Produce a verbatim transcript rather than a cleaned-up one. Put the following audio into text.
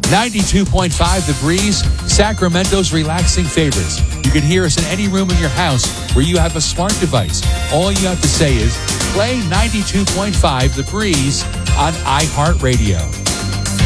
ninety-two point five The Breeze, Sacramento's relaxing favorites. You can hear us in any room in your house where you have a smart device. All you have to say is, play ninety-two point five The Breeze on iHeartRadio.